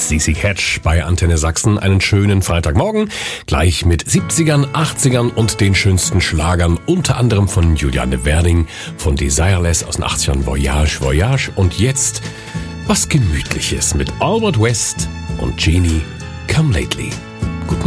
CC Catch bei Antenne Sachsen. Einen schönen Freitagmorgen. Gleich mit 70ern, 80ern und den schönsten Schlagern. Unter anderem von Juliane Werding, von Desireless aus den 80ern, Voyage, Voyage. Und jetzt was Gemütliches mit Albert West und Genie, Come Lately.